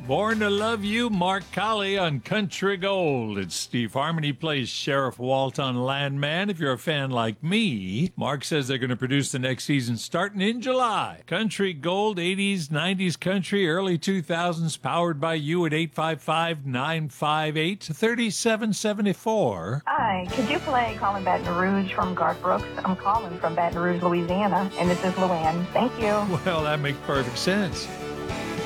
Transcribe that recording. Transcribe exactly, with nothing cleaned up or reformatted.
Born to Love You, Mark Colley on Country Gold. It's Steve Harmony plays Sheriff Walt on Landman. If you're a fan like me, Mark says they're going to produce the next season starting in July. Country Gold, eighties, nineties country, early two thousands, powered by you at eight five five, nine five eight, three seven seven four. Hi, could you play Calling Baton Rouge from Garth Brooks? I'm calling from Baton Rouge, Louisiana, and this is Luann. Thank you. Well, that makes perfect sense.